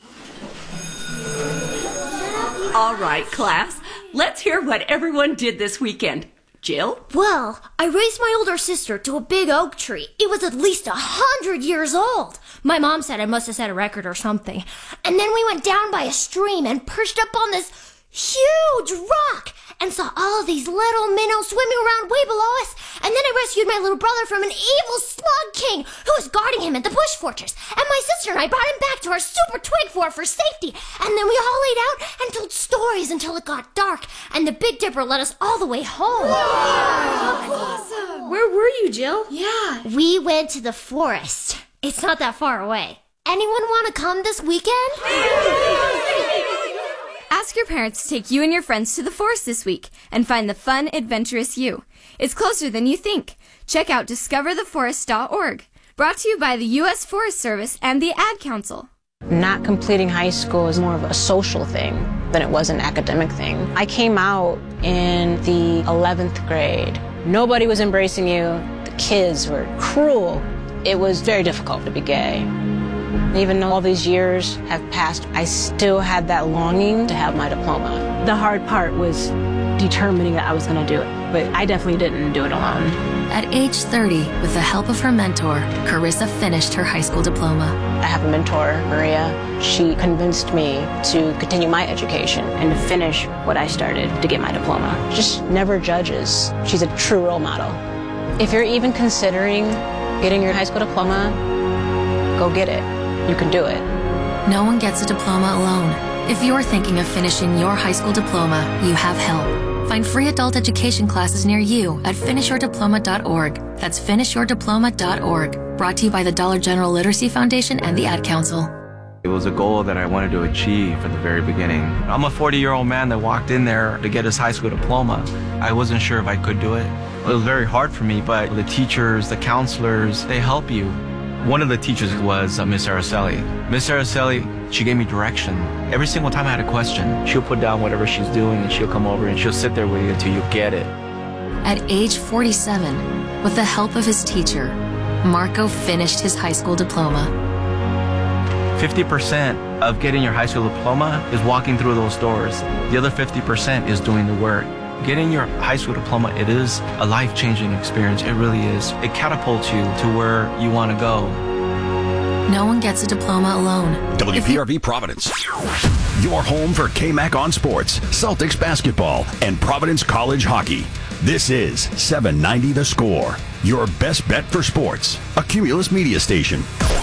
All right, class. Let's hear what everyone did this weekend. Jill? Well, I raised my older sister to a big oak tree. It was at least a hundred years old. My mom said I must have set a record or something. And then we went down by a stream and perched up on this huge rock and saw all of these little minnows swimming around way below us. And then I rescued my little brother from an evil slug king who was guarding him at the bush fortress. And my sister and I brought him back to our super twig fort for safety. And then we all laid out and told stories until it got dark. And the Big Dipper led us all the way home. Wow. Awesome. Where were you, Jill? Yeah. We went to the forest. It's not that far away. Anyone want to come this weekend? Ask your parents to take you and your friends to the forest this week and find the fun, adventurous you. It's closer than you think. Check out discover the forest dot org. Brought to you by the U S Forest Service and the Ad Council. Not completing high school is more of a social thing than it was an academic thing. I came out in the eleventh grade. Nobody was embracing you. The kids were cruel. It was very difficult to be gay. Even though all these years have passed, I still had that longing to have my diploma. The hard part was determining that I was going to do it, but I definitely didn't do it alone. At age thirty, with the help of her mentor, Carissa finished her high school diploma. I have a mentor, Maria. She convinced me to continue my education and to finish what I started to get my diploma. Just never judges. She's a true role model. If you're even considering getting your high school diploma, go get it. You can do it. No one gets a diploma alone. If you're thinking of finishing your high school diploma, you have help. Find free adult education classes near you at finish your diploma dot org. That's finish your diploma dot org. Brought to you by the Dollar General Literacy Foundation and the Ad Council. It was a goal that I wanted to achieve from the very beginning. I'm a forty-year-old man that walked in there to get his high school diploma. I wasn't sure if I could do it. It was very hard for me, but the teachers, the counselors, they help you. One of the teachers was uh, Miss Araceli. Miss Araceli, she gave me direction. Every single time I had a question, she'll put down whatever she's doing and she'll come over and she'll sit there with you until you get it. At age forty-seven, with the help of his teacher, Marco finished his high school diploma. fifty percent of getting your high school diploma is walking through those doors. The other fifty percent is doing the work. Getting your high school diploma, it is a life-changing experience. It really is. It catapults you to where you want to go. No one gets a diploma alone. W P R V Providence. Your home for K M A C on sports, Celtics basketball, and Providence College hockey. This is seven ninety The Score, your best bet for sports. A Cumulus media station.